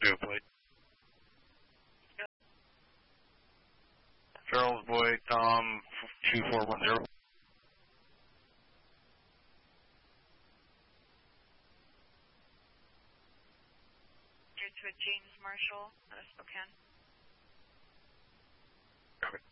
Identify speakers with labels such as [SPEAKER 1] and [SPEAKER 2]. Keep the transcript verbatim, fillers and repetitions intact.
[SPEAKER 1] two, please. Charles Boy, Tom, two four one zero.
[SPEAKER 2] You're to a James Marshall, out of Spokane.